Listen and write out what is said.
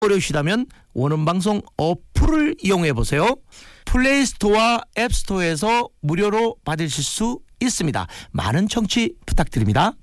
어려우시다면 원음방송 어플을 이용해보세요. 플레이스토어와 앱스토어에서 무료로 받으실 수 있습니다. 많은 청취 부탁드립니다.